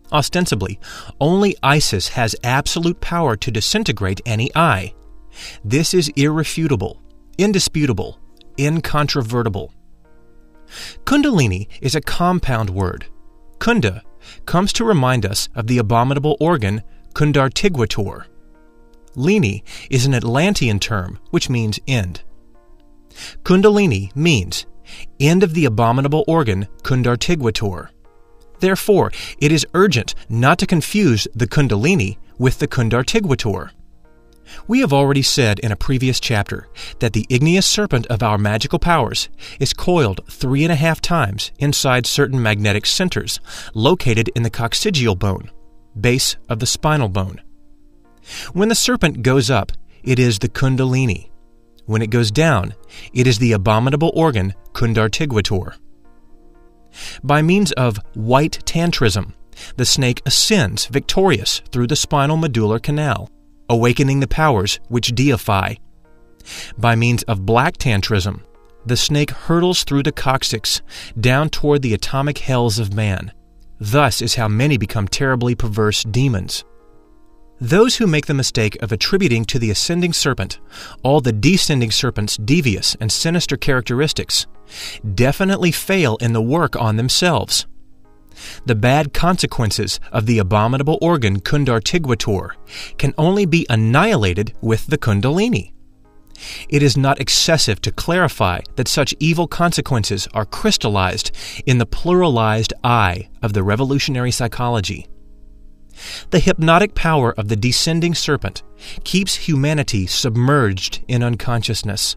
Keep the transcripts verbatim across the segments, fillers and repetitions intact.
Ostensibly, only Isis has absolute power to disintegrate any eye. This is irrefutable, indisputable, incontrovertible. Kundalini is a compound word. Kunda comes to remind us of the abominable organ Kundartigvator. Lini is an Atlantean term which means end. Kundalini means end of the abominable organ Kundartigvator. Therefore, it is urgent not to confuse the Kundalini with the Kundartigvator. We have already said in a previous chapter that the igneous serpent of our magical powers is coiled three and a half times inside certain magnetic centers located in the coccygeal bone, base of the spinal bone. When the serpent goes up, it is the Kundalini. When it goes down, it is the abominable organ Kundartigvator. By means of white tantrism, the snake ascends victorious through the spinal medullar canal, awakening the powers which deify. By means of black tantrism, the snake hurtles through the coccyx down toward the atomic hells of man. Thus is how many become terribly perverse demons. Those who make the mistake of attributing to the ascending serpent all the descending serpent's devious and sinister characteristics definitely fail in the work on themselves. The bad consequences of the abominable organ Kundartigvator can only be annihilated with the Kundalini. It is not excessive to clarify that such evil consequences are crystallized in the pluralized I of the revolutionary psychology. The hypnotic power of the descending serpent keeps humanity submerged in unconsciousness.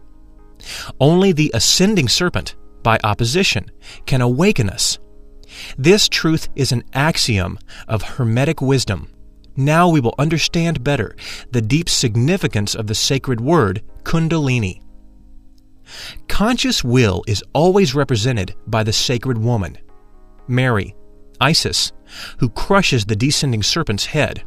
Only the ascending serpent, by opposition, can awaken us. This truth is an axiom of Hermetic wisdom. Now we will understand better the deep significance of the sacred word Kundalini. Conscious will is always represented by the sacred woman, Mary, Isis, who crushes the descending serpent's head.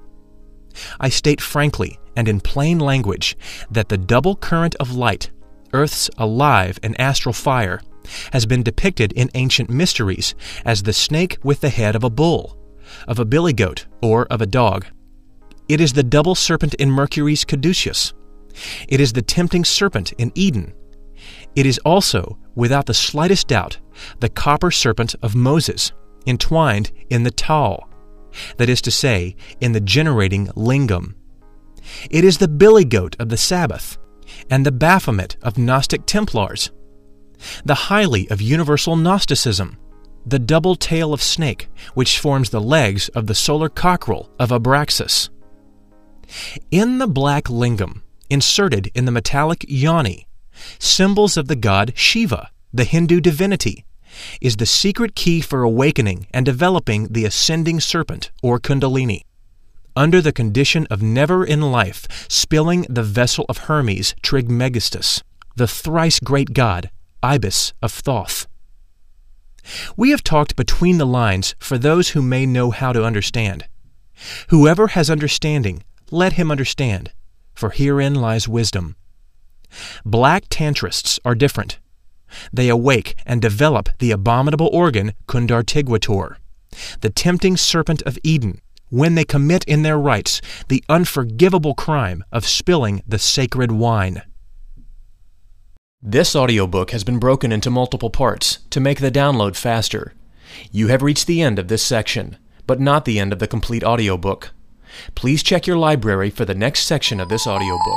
I state frankly and in plain language that the double current of light, Earth's alive and astral fire, has been depicted in ancient mysteries as the snake with the head of a bull, of a billy goat, or of a dog. It is the double serpent in Mercury's caduceus. It is the tempting serpent in Eden. It is also, without the slightest doubt, the copper serpent of Moses, entwined in the Tau, that is to say, in the generating lingam. It is the billy goat of the Sabbath, and the Baphomet of Gnostic Templars, the Hyli of universal Gnosticism, the double tail of snake, which forms the legs of the solar cockerel of Abraxas. In the black lingam, inserted in the metallic yoni, symbols of the god Shiva, the Hindu divinity, is the secret key for awakening and developing the ascending serpent, or Kundalini, under the condition of never in life spilling the vessel of Hermes Trismegistus, the thrice great god, Ibis of Thoth. We have talked between the lines for those who may know how to understand. Whoever has understanding, let him understand, for herein lies wisdom. Black tantrists are different. They awake and develop the abominable organ Kundartigvator, the tempting serpent of Eden, when they commit in their rites the unforgivable crime of spilling the sacred wine. This audiobook has been broken into multiple parts to make the download faster. You have reached the end of this section, but not the end of the complete audiobook. Please check your library for the next section of this audiobook.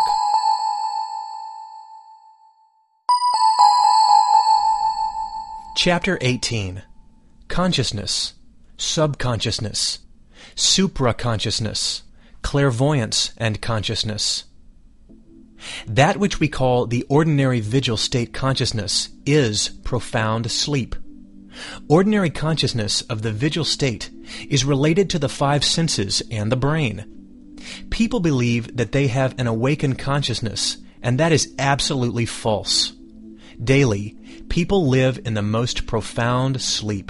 Chapter eighteen. Consciousness, Subconsciousness, Supraconsciousness, Clairvoyance and Consciousness. That which we call the ordinary vigil state consciousness is profound sleep. Ordinary consciousness of the vigil state is related to the five senses and the brain. People believe that they have an awakened consciousness, and that is absolutely false. Daily, people live in the most profound sleep.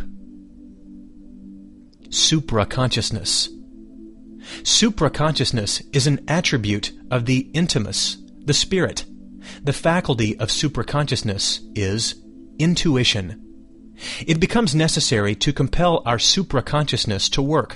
Supraconsciousness. Supraconsciousness is an attribute of the intimus, the spirit. The faculty of supraconsciousness is intuition. It becomes necessary to compel our supraconsciousness to work